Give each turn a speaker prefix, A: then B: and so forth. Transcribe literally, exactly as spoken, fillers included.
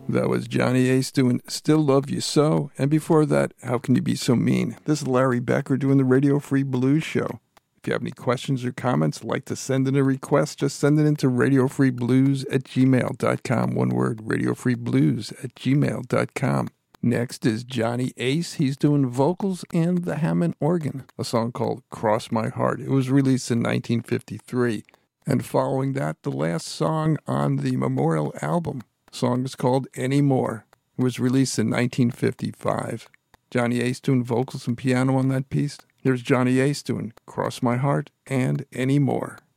A: That was Johnny Ace doing Still Love You So. And before that, How Can You Be So Mean? This is Larry Becker doing the Radio Free Blues Show. If you have any questions or comments, like to send in a request, just send it into radiofreeblues at gmail dot com. One word, radiofreeblues at gmail dot com. Next is Johnny Ace. He's doing vocals and the Hammond organ, a song called Cross My Heart. It was released in nineteen fifty-three. And following that, the last song on the Memorial album. The song is called Anymore. It was released in nineteen fifty-five. Johnny Ace doing vocals and piano on that piece. Here's Johnny Ace doing Cross My Heart and Anymore.